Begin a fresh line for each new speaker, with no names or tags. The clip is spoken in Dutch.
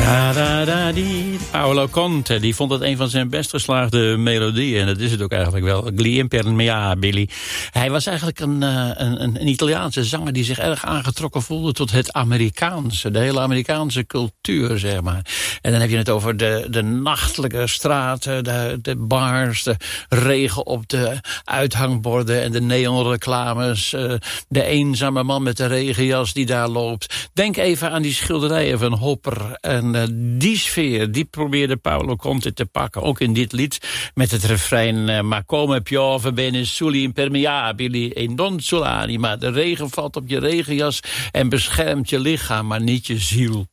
Paolo Conte, die vond het een van zijn best geslaagde melodieën. En dat is het ook eigenlijk wel. Gli impermeabili. Hij was eigenlijk een Italiaanse zanger die zich erg aangetrokken voelde tot het Amerikaanse. De hele Amerikaanse cultuur, zeg maar. En dan heb je het over de nachtelijke straten, de bars, de regen op de uithangborden en de neonreclames. De eenzame man met de regenjas die daar loopt. Denk even aan die schilderijen van Hopper. En die sfeer, die probeerde Paolo Conte te pakken. Ook in dit lied met het refrein. Ma come piove bene sugli impermeabili e non sull'anima. De regen valt op je regenjas en beschermt je lichaam, maar niet je ziel.